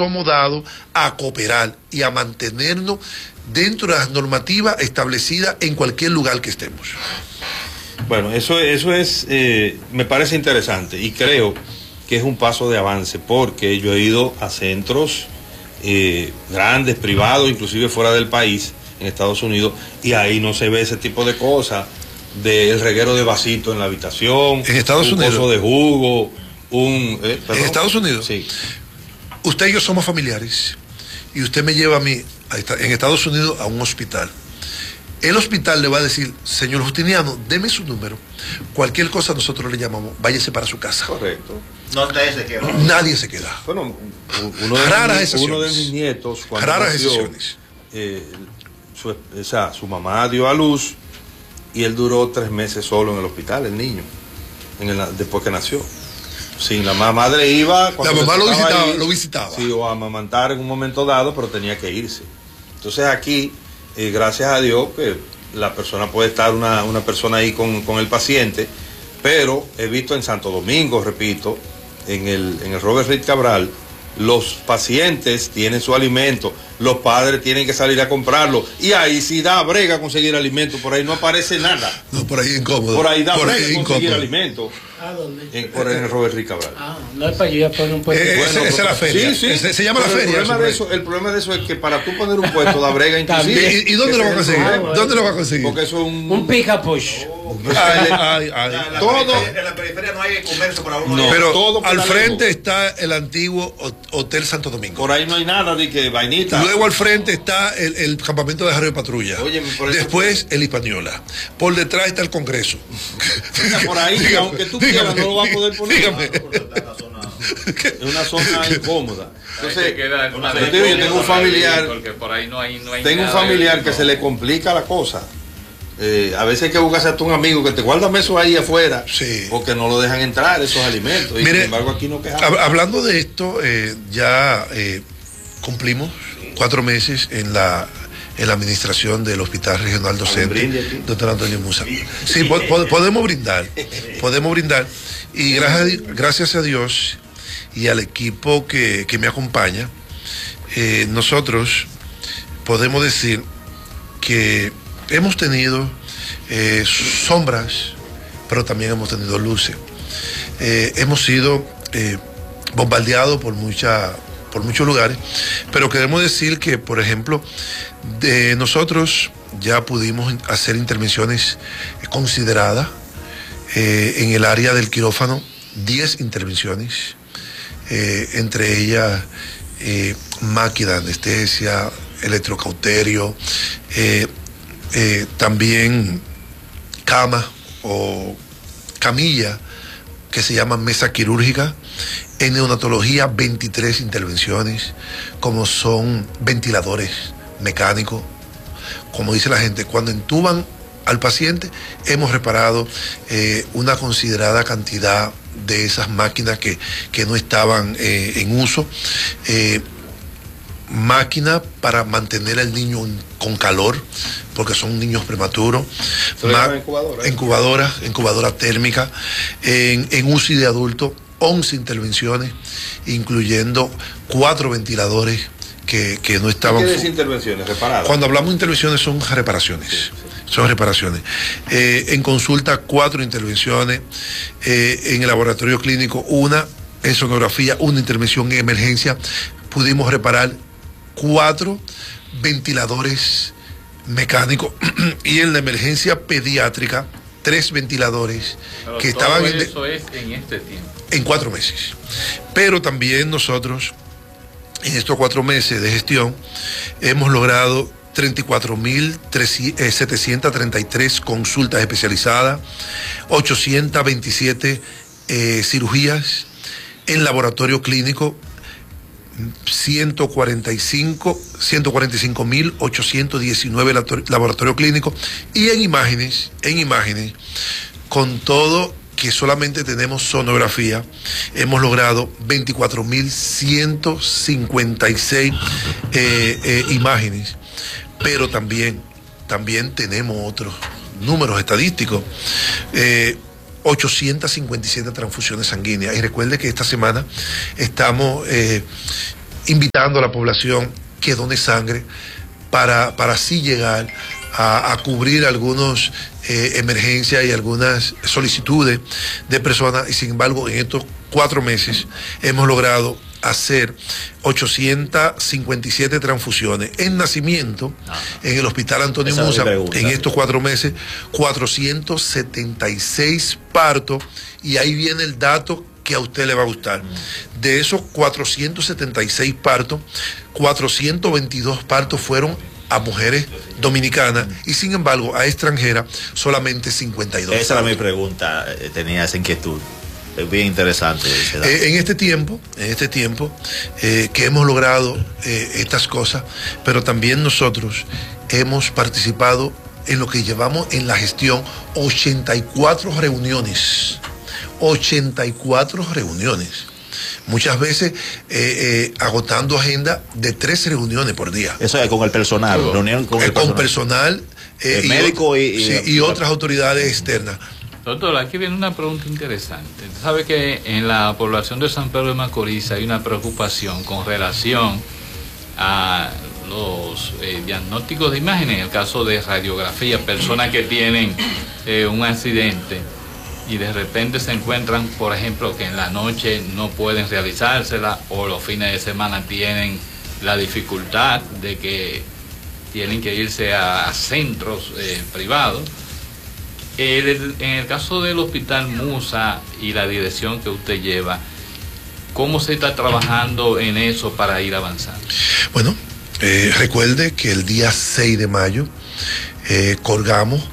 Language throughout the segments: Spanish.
somos dados a cooperar y a mantenernos dentro de las normativas establecidas en cualquier lugar que estemos. Bueno, eso es me parece interesante y creo que es un paso de avance, porque yo he ido a centros grandes, privados, inclusive fuera del país, en Estados Unidos, y ahí no se ve ese tipo de cosas, del reguero de vasito en la habitación, en Estados Unidos, coso de jugo, en Estados Unidos, sí. Usted y yo somos familiares, y usted me lleva a mí, en Estados Unidos, a un hospital. El hospital le va a decir, señor Justiniano, deme su número. Cualquier cosa nosotros le llamamos, váyase para su casa. Correcto. Nadie se queda. Nadie se queda. Bueno, uno de mis nietos, cuando raras nació, excepciones. Su mamá dio a luz y él duró 3 meses solo en el hospital, el niño, después que nació. Sí, la madre iba... La mamá lo visitaba. Sí, o a amamantar en un momento dado, pero tenía que irse. Entonces aquí, gracias a Dios, que la persona puede estar una persona ahí con el paciente, pero he visto en Santo Domingo, repito, en el Robert Reed Cabral, los pacientes tienen su alimento, los padres tienen que salir a comprarlo, y ahí sí da brega conseguir alimento, por ahí no aparece nada. No, por ahí incómodo. Por ahí da por brega ahí conseguir incómodo. alimento. ¿A dónde? Por el Robert Reed Cabral. No es para yo a poner un puesto. Esa es la feria. Sí, Se llama la feria. El problema de eso es que para tú poner un puesto da brega inclusive. ¿Y dónde lo va a conseguir? ¿Dónde lo va a conseguir? Porque eso es un pick-up push. Todo en la periferia no hay comercio para uno. No, pero todo al frente está el antiguo Hotel Santo Domingo. Por ahí no hay nada de que vainita. Luego al frente está el campamento de Jarro de Patrulla. Óyeme, después el Hispaniola. Por detrás está el Congreso. Por ahí, dígame, aunque tú quieras, no lo vas a poder poner. Dígame. Es una zona incómoda. Entonces, yo tengo un familiar. Porque por ahí no hay tengo un familiar que se le complica la cosa. A veces hay que buscarse hasta un amigo que te guarda eso ahí afuera, sí, porque no lo dejan entrar esos alimentos. Y mire, sin embargo aquí no quejamos. Hablando de esto, ya cumplimos 4 meses en la administración del Hospital Regional Docente, doctor Antonio Musa. Sí, podemos brindar, y gracias a Dios y al equipo que me acompaña, nosotros podemos decir que hemos tenido sombras, pero también hemos tenido luces. Hemos sido bombardeados por muchos lugares, pero queremos decir que, por ejemplo, nosotros ya pudimos hacer intervenciones consideradas en el área del quirófano, 10 intervenciones, entre ellas máquina de anestesia, electrocauterio, también cama o camilla que se llama mesa quirúrgica. En neonatología 23 intervenciones, como son ventiladores mecánicos. Como dice la gente, cuando entuban al paciente, hemos reparado una considerada cantidad de esas máquinas que no estaban en uso. Máquina para mantener al niño con calor, porque son niños prematuros. Incubadora térmica. En UCI de adulto, 11 intervenciones, incluyendo 4 ventiladores que no estaban. ¿Qué es intervenciones? ¿Reparadas? Cuando hablamos de intervenciones son reparaciones. Sí, sí. Son reparaciones. En consulta 4 intervenciones, en el laboratorio clínico 1, en sonografía 1 intervención en emergencia. Pudimos reparar 4 ventiladores mecánicos y en la emergencia pediátrica 3 ventiladores. Pero que todo estaban eso es en este tiempo. En 4 meses. Pero también nosotros, en estos 4 meses de gestión, hemos logrado 34.733 consultas especializadas, 827 cirugías, en laboratorio clínico 145.819 laboratorio clínico, y en imágenes, con todo que solamente tenemos sonografía, hemos logrado 24.156 imágenes, pero también tenemos otros números estadísticos. 857 transfusiones sanguíneas. Y recuerde que esta semana estamos invitando a la población que done sangre para así llegar a cubrir algunas emergencias y algunas solicitudes de personas, y sin embargo en estos 4 meses hemos logrado hacer 857 transfusiones en nacimiento en el Hospital Antonio Musa, en estos 4 meses 476 partos, y ahí viene el dato que a usted le va a gustar. De esos 476 partos, 422 partos fueron a mujeres dominicanas, y sin embargo a extranjeras solamente 52. Esa era mi pregunta, tenía esa inquietud. Es bien interesante ese dato. En este tiempo que hemos logrado estas cosas, pero también nosotros hemos participado en lo que llevamos en la gestión 84 reuniones. 84 reuniones. Muchas veces agotando agenda de 3 reuniones por día. Eso es con el personal, reunión con el personal, el médico y otras autoridades externas. Doctor, aquí viene una pregunta interesante. Usted sabe que en la población de San Pedro de Macorís hay una preocupación con relación a los diagnósticos de imagen, en el caso de radiografía, personas que tienen un accidente y de repente se encuentran, por ejemplo, que en la noche no pueden realizársela, o los fines de semana tienen la dificultad de que tienen que irse a centros privados. En el caso del Hospital Musa y la dirección que usted lleva, ¿cómo se está trabajando en eso para ir avanzando? Bueno, recuerde que el día 6 de mayo colgamos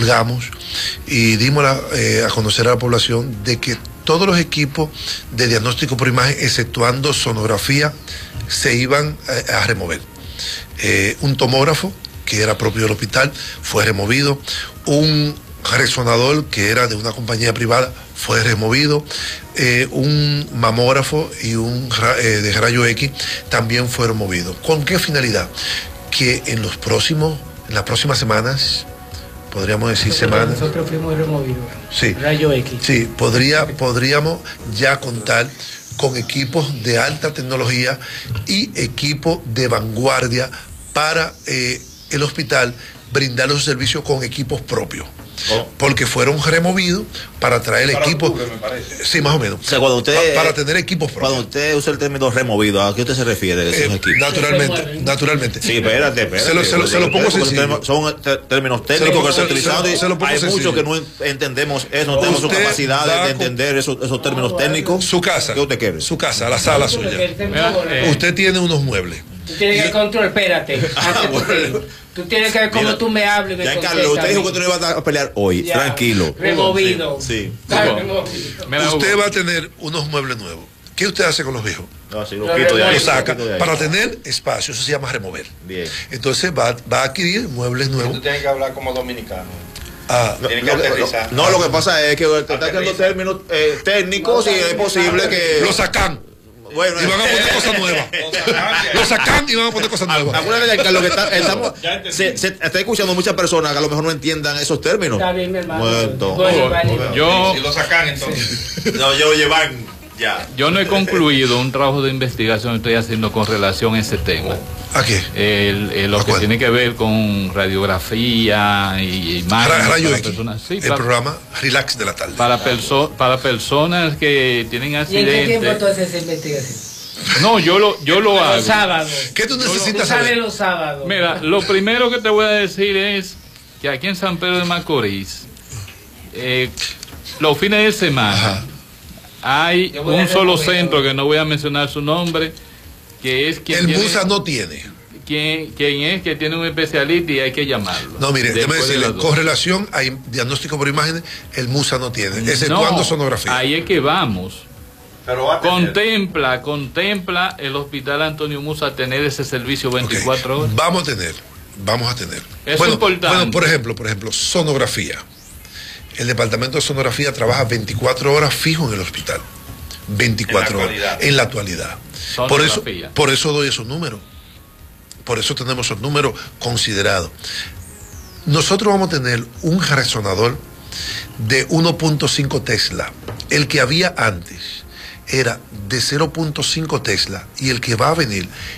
y dimos a conocer a la población de que todos los equipos de diagnóstico por imagen, exceptuando sonografía, se iban a remover. Un tomógrafo, que era propio del hospital, fue removido. Un resonador, que era de una compañía privada, fue removido. Un mamógrafo y un de rayo X también fue removido. ¿Con qué finalidad? Que en las próximas semanas, podríamos decir semanas. Nosotros fuimos removidos. Sí. Rayo X. Sí, podríamos ya contar con equipos de alta tecnología y equipos de vanguardia para el hospital brindar los servicios con equipos propios. Porque fueron removidos para traer el equipo. Octubre, me parece. Sí, más o menos. O sea, cuando usted, para tener equipos propios. Cuando usted usa el término removido, ¿a qué usted se refiere de esos equipos? Naturalmente. Sí, espérate. Se lo pongo sencillo. Son términos técnicos que se utilizado y hay muchos que no entendemos eso, no tenemos su capacidad de entender esos términos técnicos. Su casa. ¿Qué usted quiere? Su casa, la sala suya. Usted tiene unos muebles. Tú tienes que controlar, espérate. Bueno. Tú tienes que ver cómo tú me hables. Giancarlo, usted dijo que tú no ibas a pelear hoy. Ya, tranquilo. Removido. Sí. Usted va a tener unos muebles nuevos. ¿Qué usted hace con los viejos? No, sí, lo quito de ahí. Lo saca para tener espacio. Eso se llama remover. Bien. Entonces va a adquirir muebles nuevos. Tú tienes que hablar como dominicano. Tiene que aterrizar. No, lo que pasa es que te están dando términos técnicos y es posible que... Lo sacan. Bueno, y van a poner cosas nuevas. Lo sacan y van a poner cosas nuevas. Acuérdate que lo que estamos se está escuchando muchas personas que a lo mejor no entiendan esos términos. Está bien, mi hermano. Yo, si lo sacan, entonces. No, yo lo llevan ya. Yo no he concluido un trabajo de investigación que estoy haciendo con relación a ese tema. ¿A qué? Lo que tiene que ver con radiografía y imágenes. Rayo X. Sí, el programa Relax de la tarde. Para personas que tienen ¿Y accidentes. en qué tiempo tú haces esa investigación? No, yo lo hago. Los sábados. ¿Qué tú necesitas Tú sabes saber? los sábados. Mira, lo primero que te voy a decir es que aquí en San Pedro de Macorís, los fines de semana, hay un solo centro, que no voy a mencionar su nombre, que es quien el Musa no tiene. Quien es que tiene un especialista y hay que llamarlo. No, mire, déjeme Después de decirle, las dos. con relación a diagnóstico por imágenes, el Musa no tiene, exceptuando sonografía. Ahí es que vamos. Pero va a tener. Contempla el Hospital Antonio Musa tener ese servicio 24 horas. Vamos a tener. Eso es importante. Bueno, por ejemplo, sonografía. El departamento de sonografía trabaja 24 horas fijo en el hospital. 24 horas. En la actualidad. Por eso doy esos números. Por eso tenemos esos números considerados. Nosotros vamos a tener un resonador de 1.5 Tesla. El que había antes era de 0.5 Tesla y el que va a venir